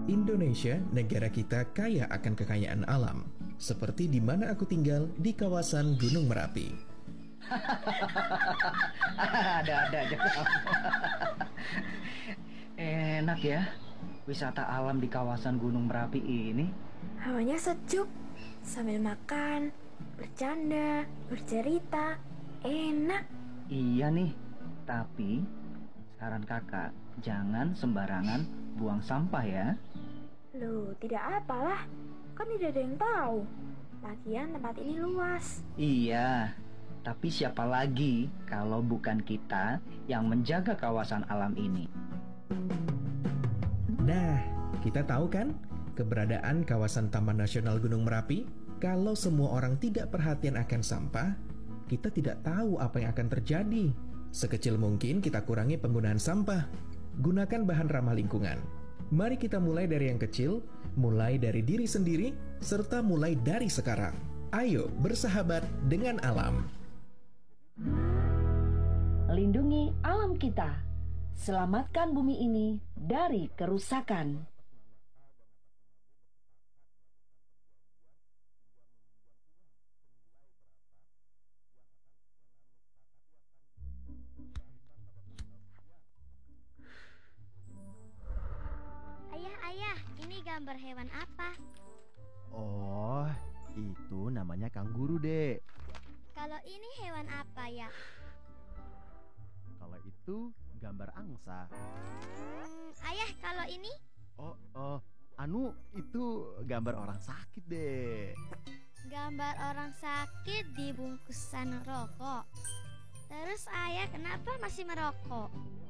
Indonesia, negara kita kaya akan kekayaan alam, seperti di mana aku tinggal di kawasan Gunung Merapi. Ada-ada aja. Enak ya, wisata alam di kawasan Gunung Merapi ini. Hawanya sejuk, sambil makan, bercanda, bercerita, enak. Iya nih, tapi saran kakak, jangan sembarangan buang sampah ya. Loh, tidak apalah, kan tidak ada yang tahu. Lagian tempat ini luas. Iya, tapi siapa lagi kalau bukan kita yang menjaga kawasan alam ini? Nah, kita tahu kan keberadaan kawasan Taman Nasional Gunung Merapi? Kalau semua orang tidak perhatian akan sampah, kita tidak tahu apa yang akan terjadi. Sekecil mungkin kita kurangi penggunaan sampah. Gunakan bahan ramah lingkungan. Mari kita mulai dari yang kecil, mulai dari diri sendiri, serta mulai dari sekarang. Ayo bersahabat dengan alam. Lindungi alam kita. Selamatkan bumi ini dari kerusakan. Ayah, ini gambar hewan apa? Oh, itu namanya kanguru, Dek. Kalau ini hewan apa ya? Kalau itu gambar angsa. Ayah, kalau ini? Oh, itu gambar orang sakit, Dek. Gambar orang sakit di bungkusan rokok. Terus ayah kenapa masih merokok?